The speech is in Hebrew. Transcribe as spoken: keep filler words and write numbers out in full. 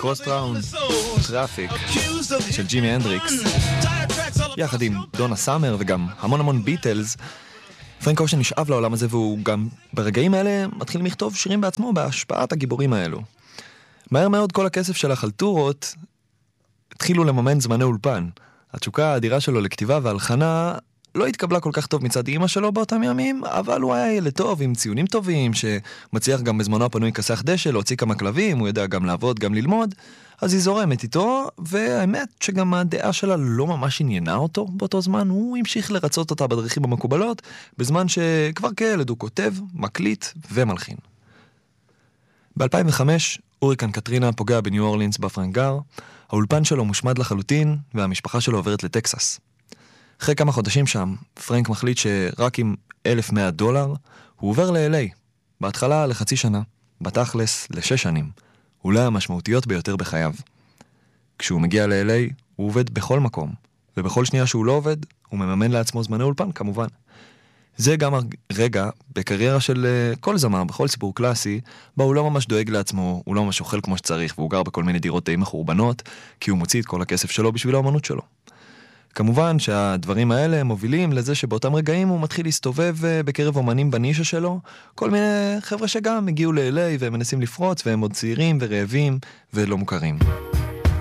קרוס טראון טראפיק של ג'ימי הנדריקס, יחד עם דונה סאמר וגם המון המון ביטלס. פרנק אושן נשאב לעולם הזה, והוא גם ברגעים האלה מתחיל לכתוב שירים בעצמו בהשפעת הגיבורים האלו. מהר מאוד כל הכסף של החלטורות התחילו לממן זמני אולפן. התשוקה האדירה שלו לכתיבה והלחנה לא התקבלה כל כך טוב מצד אמא שלו באותם ימים, אבל הוא היה ילד טוב עם ציונים טובים, שמצליח גם בזמנו הפנוי כסח דשא, להוציא כמה כלבים, הוא יודע גם לעבוד, גם ללמוד, אז היא זורמת איתו, והאמת שגם הדעה שלה לא ממש עניינה אותו באותו זמן, הוא המשיך לרצות אותה בדרכים המקובלות, בזמן שכבר כילד הוא כותב, מקליט ומלחין. ב-אלפיים וחמש הוריקן קטרינה פוגע בניו אורלינס בפרנגר, האולפן שלו מושמד לחלוטין, והמשפחה שלו עוברת לטקסס. אחרי כמה חודשים שם, פרנק מחליט שרק עם אלף ומאה דולר, הוא עובר ל-אל איי. בהתחלה לחצי שנה, בתכלס לשש שנים. אולי המשמעותיות ביותר בחייו. כשהוא מגיע ל-אל איי, הוא עובד בכל מקום, ובכל שנייה שהוא לא עובד, הוא מממן לעצמו זמני אולפן, כמובן. זה גם רגע בקריירה של כל זמר, בכל סיפור קלאסי, בה הוא לא ממש דואג לעצמו, הוא לא ממש אוכל כמו שצריך, והוא גר בכל מיני דירות די מחורבנות, כי הוא מוציא את כל הכסף שלו בשביל האמנות שלו. כמובן שהדברים האלה מובילים לזה שבאותם רגעים הוא מתחיל להסתובב בקרב אומנים בנישה שלו, כל מיני חבר'ה שגם הגיעו ל-אל איי והם מנסים לפרוץ, והם עוד צעירים ורעבים ולא מוכרים.